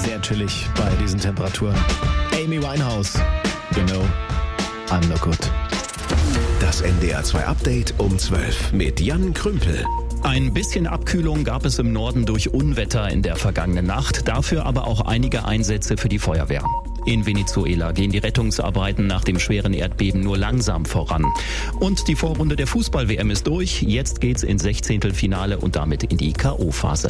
Sehr chillig bei diesen Temperaturen. Amy Winehouse, you know, I'm no good. Das NDR 2 Update um 12 mit Jan Krümpel. Ein bisschen Abkühlung gab es im Norden durch Unwetter in der vergangenen Nacht, dafür aber auch einige Einsätze für die Feuerwehr. In Venezuela gehen die Rettungsarbeiten nach dem schweren Erdbeben nur langsam voran. Und die Vorrunde der Fußball-WM ist durch. Jetzt geht's ins 16. und damit in die K.O.-Phase.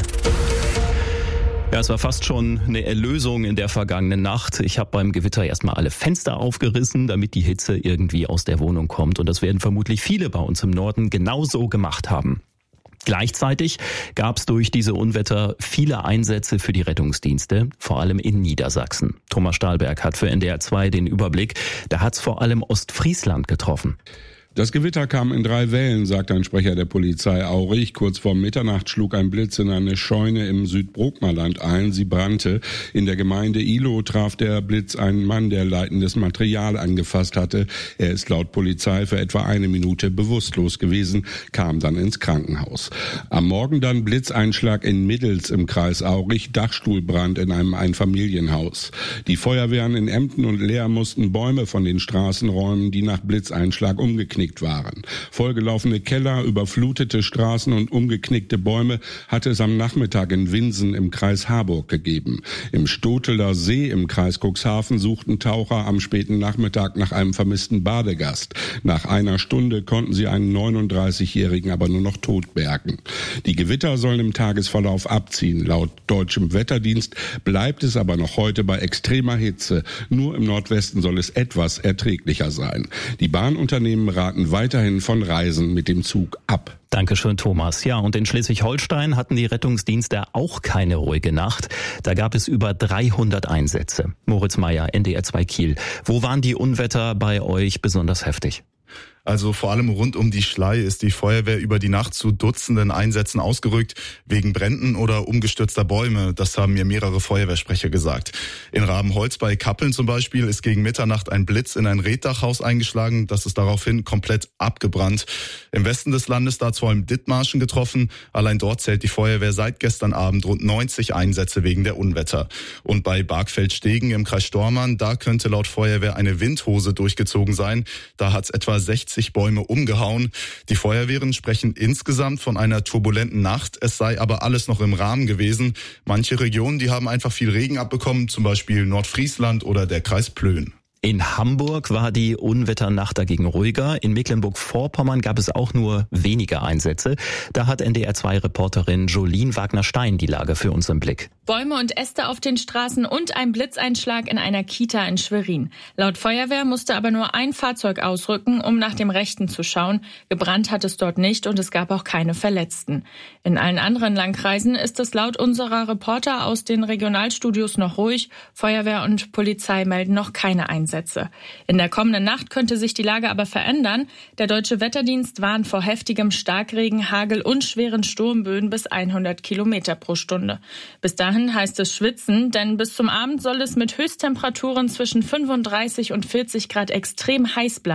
Ja, es war fast schon eine Erlösung in der vergangenen Nacht. Ich habe beim Gewitter erstmal alle Fenster aufgerissen, damit die Hitze irgendwie aus der Wohnung kommt. Und das werden vermutlich viele bei uns im Norden genauso gemacht haben. Gleichzeitig gab es durch diese Unwetter viele Einsätze für die Rettungsdienste, vor allem in Niedersachsen. Thomas Stahlberg hat für NDR 2 den Überblick. Da hat es vor allem Ostfriesland getroffen. Das Gewitter kam in 3 Wellen, sagt ein Sprecher der Polizei Aurich. Kurz vor Mitternacht schlug ein Blitz in eine Scheune im Südbrookmerland ein. Sie brannte. In der Gemeinde Ihlow traf der Blitz einen Mann, der leitendes Material angefasst hatte. Er ist laut Polizei für etwa 1 Minute bewusstlos gewesen, kam dann ins Krankenhaus. Am Morgen dann Blitzeinschlag in Middels im Kreis Aurich, Dachstuhlbrand in einem Einfamilienhaus. Die Feuerwehren in Emden und Leer mussten Bäume von den Straßen räumen, die nach Blitzeinschlag umgeknickt waren. Vollgelaufene Keller, überflutete Straßen und umgeknickte Bäume hatte es am Nachmittag in Winsen im Kreis Harburg gegeben. Im Stoteler See im Kreis Cuxhaven suchten Taucher am späten Nachmittag nach einem vermissten Badegast. Nach einer Stunde konnten sie einen 39-Jährigen aber nur noch tot bergen. Die Gewitter sollen im Tagesverlauf abziehen. Laut deutschem Wetterdienst bleibt es aber noch heute bei extremer Hitze. Nur im Nordwesten soll es etwas erträglicher sein. Die Bahnunternehmen raten weiterhin von Reisen mit dem Zug ab. Dankeschön, Thomas. Ja, und in Schleswig-Holstein hatten die Rettungsdienste auch keine ruhige Nacht. Da gab es über 300 Einsätze. Moritz Meyer, NDR 2 Kiel. Wo waren die Unwetter bei euch besonders heftig? Also vor allem rund um die Schlei ist die Feuerwehr über die Nacht zu Dutzenden Einsätzen ausgerückt, wegen Bränden oder umgestürzter Bäume. Das haben mir mehrere Feuerwehrsprecher gesagt. In Rabenholz bei Kappeln zum Beispiel ist gegen Mitternacht ein Blitz in ein Reetdachhaus eingeschlagen. Das ist daraufhin komplett abgebrannt. Im Westen des Landes da vor allem Dithmarschen getroffen. Allein dort zählt die Feuerwehr seit gestern Abend rund 90 Einsätze wegen der Unwetter. Und bei Bargfeld-Stegen im Kreis Stormarn, da könnte laut Feuerwehr eine Windhose durchgezogen sein. Da hat es etwa 60 Bäume umgehauen. Die Feuerwehren sprechen insgesamt von einer turbulenten Nacht. Es sei aber alles noch im Rahmen gewesen. Manche Regionen, die haben einfach viel Regen abbekommen, zum Beispiel Nordfriesland oder der Kreis Plön. In Hamburg war die Unwetternacht dagegen ruhiger. In Mecklenburg-Vorpommern gab es auch nur wenige Einsätze. Da hat NDR 2-Reporterin Jolien Wagner-Stein die Lage für uns im Blick. Bäume und Äste auf den Straßen und ein Blitzeinschlag in einer Kita in Schwerin. Laut Feuerwehr musste aber nur ein Fahrzeug ausrücken, um nach dem Rechten zu schauen. Gebrannt hat es dort nicht und es gab auch keine Verletzten. In allen anderen Landkreisen ist es laut unserer Reporter aus den Regionalstudios noch ruhig. Feuerwehr und Polizei melden noch keine Einsätze. In der kommenden Nacht könnte sich die Lage aber verändern. Der Deutsche Wetterdienst warnt vor heftigem Starkregen, Hagel und schweren Sturmböen bis 100 Kilometer pro Stunde. Bis dahin heißt es schwitzen, denn bis zum Abend soll es mit Höchsttemperaturen zwischen 35 und 40 Grad extrem heiß bleiben.